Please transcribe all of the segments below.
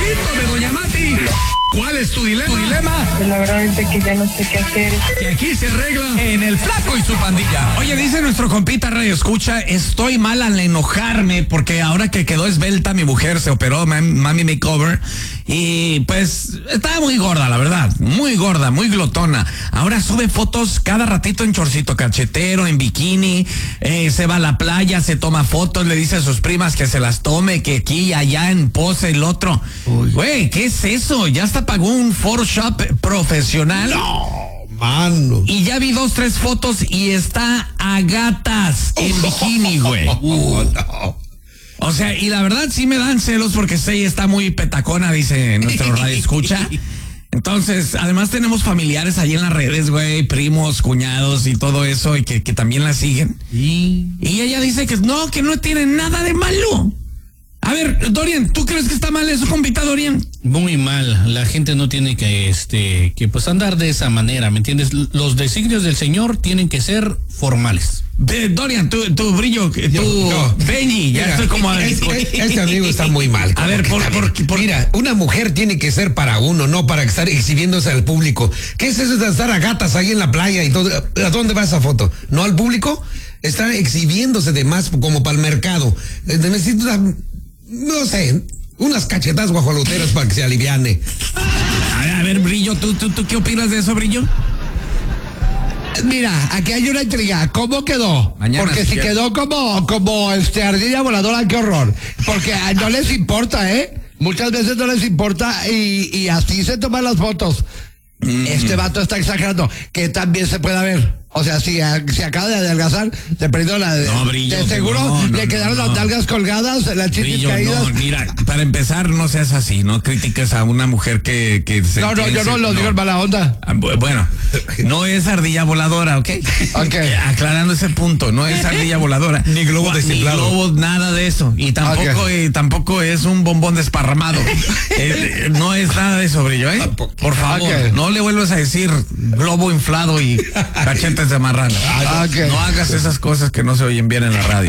Diosito de Doña Mati. ¿Cuál es tu dilema? La verdad es que ya no sé qué hacer. Que aquí se arregla en El Flaco y su pandilla. Oye, dice nuestro compita Radio Escucha, estoy mal al enojarme porque ahora que quedó esbelta mi mujer, se operó Mami Makeover y pues estaba muy gorda, la verdad, muy gorda, muy glotona. Ahora sube fotos cada ratito en chorcito cachetero, en bikini, se va a la playa, se toma fotos, le dice a sus primas que se las tome, que aquí y allá en pose el otro. Güey, ¿qué es eso? Ya hasta pagó un Photoshop profesional. No, mano. Y ya vi 2, 3 fotos y está a gatas en bikini, güey. No. O sea, y la verdad sí me dan celos porque sí está muy petacona, dice nuestro radio escucha. Entonces, además tenemos familiares ahí en las redes, güey, primos, cuñados y todo eso, y que también la siguen. Y ella dice que no tiene nada de malo. A ver, Dorian, ¿tú crees que está mal eso, compita Dorian? Muy mal, la gente no tiene que pues andar de esa manera, ¿me entiendes? Los designios del Señor tienen que ser formales. Dorian, tu Brillo, Benji, ya estoy como... Este amigo está muy mal. A ver, mira, una mujer tiene que ser para uno, no para estar exhibiéndose al público. ¿Qué es eso de estar a gatas ahí en la playa y todo? ¿A dónde va esa foto? ¿No al público? Está exhibiéndose de más como para el mercado. Necesita, no sé, unas cachetadas guajoloteras para que se aliviane. A ver, Brillo, ¿tú qué opinas de eso, Brillo? Mira, aquí hay una intriga. ¿Cómo quedó? Mañana Porque si quedó como ardilla voladora, qué horror. Porque no les importa, ¿eh? Muchas veces no les importa y así se toman las fotos. Este vato está exagerando. Que también se pueda ver. O sea, si acaba de adelgazar, se perdió la... No, Brillo, de seguro le quedaron las nalgas colgadas, las chichis Brillo, caídas. no, mira, para empezar, no seas así, no critiques a una mujer que se... No, yo no lo digo en mala onda. Bueno, no es ardilla voladora, ¿ok? Aclarando ese punto, no es ardilla voladora. Ni globo desinflado. Ni globo, nada de eso. Y tampoco es un bombón desparramado. No es nada de eso, Brillo, ¿eh? Por favor, no le vuelvas a decir globo inflado y cachetes de marrano. No hagas esas cosas que no se oyen bien en la radio.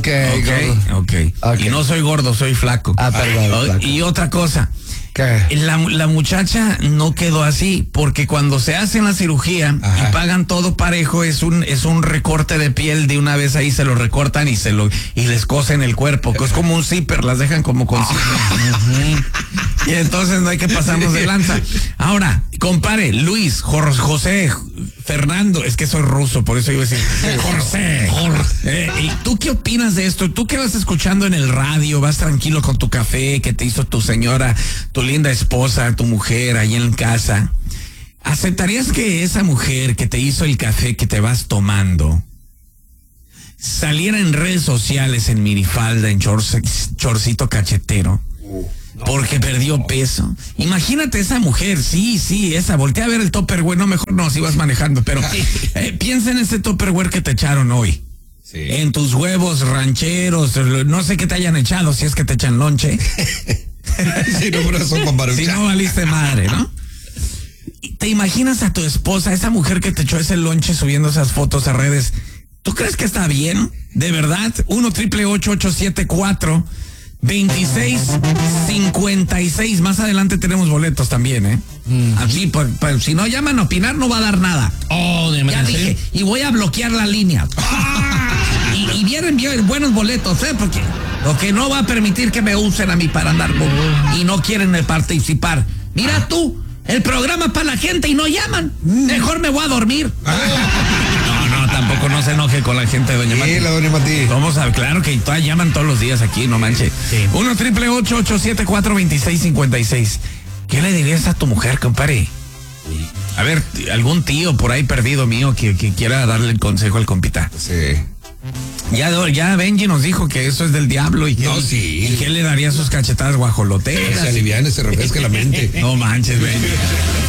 Ok. Y no soy gordo, soy flaco. Perdón, flaco. Y otra cosa. ¿Qué? La muchacha no quedó así porque cuando se hacen la cirugía y pagan todo parejo es un recorte de piel de una vez ahí se lo recortan y les cosen el cuerpo, que es como un zipper, las dejan como con zipper. Y entonces no hay que pasarnos de lanza. Ahora, compare, Luis, José, Fernando, es que soy ruso, por eso iba a decir José. ¿Y tú qué opinas de esto? Tú que vas escuchando en el radio, vas tranquilo con tu café que te hizo tu señora, tu linda esposa, tu mujer ahí en casa. ¿Aceptarías que esa mujer que te hizo el café que te vas tomando saliera en redes sociales en minifalda, en chorcito cachetero? Porque perdió peso. Imagínate esa mujer, sí, esa. Voltea a ver el Tupperware, no, mejor no, si vas manejando, pero piensa en ese Tupperware que te echaron hoy. Sí. En tus huevos rancheros, no sé qué te hayan echado, si es que te echan lonche. Si no valiste madre, ¿no? ¿Te imaginas a tu esposa, esa mujer que te echó ese lonche subiendo esas fotos a redes? ¿Tú crees que está bien? ¿De verdad? 1-888-874 2656. Más adelante tenemos boletos también, ¿eh? Así, si no llaman a opinar, no va a dar nada. Ya dije, y voy a bloquear la línea. y vienen buenos boletos, ¿eh? Porque lo que no va a permitir que me usen a mí para andar y no quieren participar. Mira tú, el programa para la gente y no llaman. Mejor me voy a dormir. Tampoco no se enoje con la gente de Doña Mati. Sí, la Doña Mati. Vamos a, claro que llaman todos los días aquí, no manche. 1-888-874-2656. ¿Qué le dirías a tu mujer, compadre? A ver, algún tío por ahí perdido mío que quiera darle el consejo al compita. Sí. Ya Benji nos dijo que eso es del diablo y que, y que le daría sus cachetadas guajoloteras. Se aliviane, se refresque la mente. No manches, Benji.